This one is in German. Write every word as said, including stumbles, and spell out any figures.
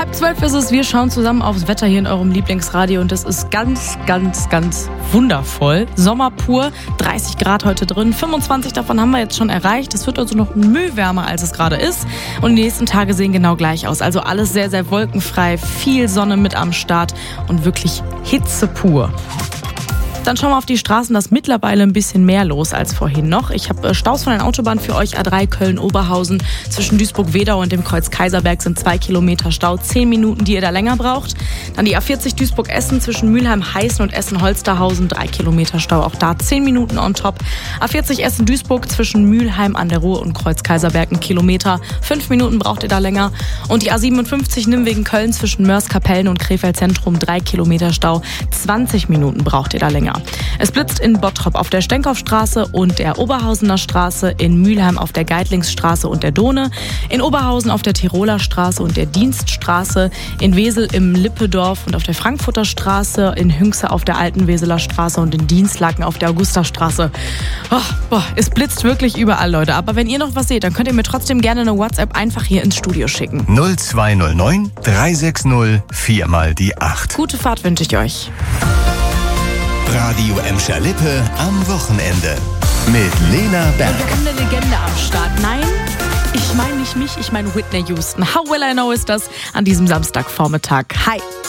Halb zwölf ist es, wir schauen zusammen aufs Wetter hier in eurem Lieblingsradio und das ist ganz, ganz, ganz wundervoll. Sommer pur, dreißig Grad heute drin, fünfundzwanzig davon haben wir jetzt schon erreicht. Es wird also noch Mühe wärmer, als es gerade ist und die nächsten Tage sehen genau gleich aus. Also alles sehr, sehr wolkenfrei, viel Sonne mit am Start und wirklich Hitze pur. Dann schauen wir auf die Straßen, da ist mittlerweile ein bisschen mehr los als vorhin noch. Ich habe Staus von den Autobahnen für euch. A drei Köln-Oberhausen zwischen Duisburg-Wedau und dem Kreuz Kaiserberg sind zwei Kilometer Stau, zehn Minuten, die ihr da länger braucht. Dann die A vierzig Duisburg-Essen zwischen Mülheim-Heißen und Essen-Holsterhausen, drei Kilometer Stau, auch da zehn Minuten on top. A vierzig Essen-Duisburg zwischen Mülheim an der Ruhr und Kreuz Kaiserberg ein Kilometer, fünf Minuten braucht ihr da länger. Und die A siebenundfünfzig Nimwegen-Köln zwischen Mörs-Kapellen und Krefeld-Zentrum, drei Kilometer Stau, zwanzig Minuten braucht ihr da länger. Es blitzt in Bottrop auf der Stenkopfstraße und der Oberhausener Straße, in Mülheim auf der Geitlingsstraße und der Dohne, in Oberhausen auf der Tiroler Straße und der Dienststraße, in Wesel im Lippedorf und auf der Frankfurter Straße, in Hünxe auf der Alten Weseler Straße und in Dienstlaken auf der Augustastraße. Oh, boah, es blitzt wirklich überall, Leute. Aber wenn ihr noch was seht, dann könnt ihr mir trotzdem gerne eine WhatsApp einfach hier ins Studio schicken. null zwei null neun drei sechs null vier mal die acht. Gute Fahrt wünsche ich euch. Radio Emscher Lippe am Wochenende mit Lena Berg. Und wir haben eine Legende am Start. Nein, ich meine nicht mich, ich meine Whitney Houston. How Will I Know ist das an diesem Samstagvormittag. Hi.